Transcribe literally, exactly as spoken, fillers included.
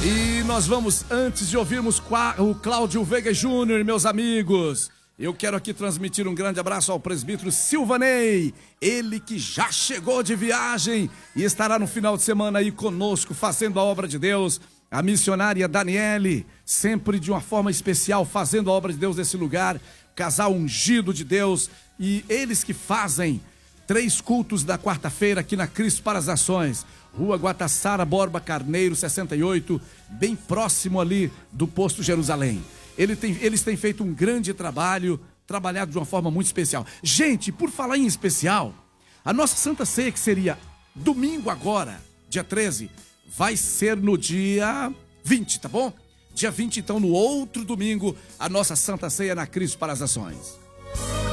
E nós vamos, antes de ouvirmos o Cláudio Veiga Júnior, meus amigos, eu quero aqui transmitir um grande abraço ao presbítero Silvanei, ele que já chegou de viagem e estará no final de semana aí conosco, fazendo a obra de Deus. A missionária Daniele, sempre de uma forma especial, fazendo a obra de Deus nesse lugar, casal ungido de Deus, e eles que fazem três cultos da quarta-feira aqui na Cristo para as Nações, Rua Guatassara Borba Carneiro, sessenta e oito, bem próximo ali do posto Jerusalém. Ele tem, eles têm feito um grande trabalho, trabalhado de uma forma muito especial. Gente, por falar em especial, a nossa Santa Ceia, que seria domingo agora, dia treze, vai ser no dia vinte, tá bom? Dia vinte, então, no outro domingo, a nossa Santa Ceia na Cristo para as Nações.